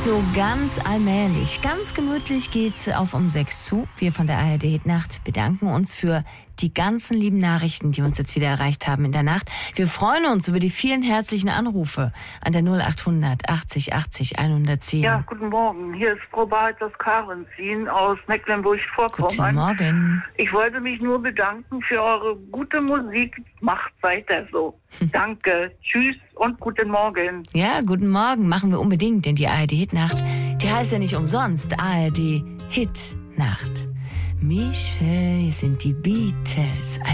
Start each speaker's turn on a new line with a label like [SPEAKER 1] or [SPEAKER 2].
[SPEAKER 1] So ganz allmählich, ganz gemütlich geht's auf um 6 zu. Wir von der ARD Hitnacht bedanken uns für die ganzen lieben Nachrichten, die uns jetzt wieder erreicht haben in der Nacht. Wir freuen uns über die vielen herzlichen Anrufe an der 0800 80 80 110.
[SPEAKER 2] Ja, guten Morgen. Hier ist Frau Barth aus Karenzin aus Mecklenburg-Vorpommern.
[SPEAKER 1] Guten Morgen.
[SPEAKER 2] Ich wollte mich nur bedanken für eure gute Musik. Macht weiter so. Danke. Tschüss und guten Morgen.
[SPEAKER 1] Ja, guten Morgen. Machen wir unbedingt, denn die ARD Hitnacht, die heißt ja nicht umsonst ARD Hitnacht. Michel, hier sind die Beatles.